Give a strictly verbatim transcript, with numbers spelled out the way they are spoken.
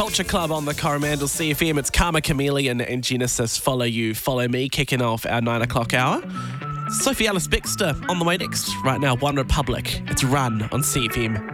Culture Club on the Coromandel C F M. It's Karma Chameleon and Genesis Follow You, Follow Me, kicking off our nine o'clock hour. Sophie Ellis Bextor on the way next. Right now, One Republic. It's Run on C F M.